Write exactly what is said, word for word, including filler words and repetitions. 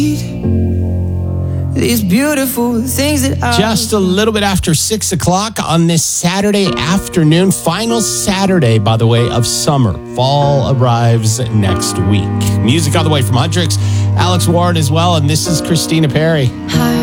These beautiful things that I... Just a little bit after six o'clock on this Saturday afternoon. Final Saturday, by the way, of summer. Fall arrives next week. Music all the way from Huntrix. Alex Warren as well, and this is Christina Perri. Hi.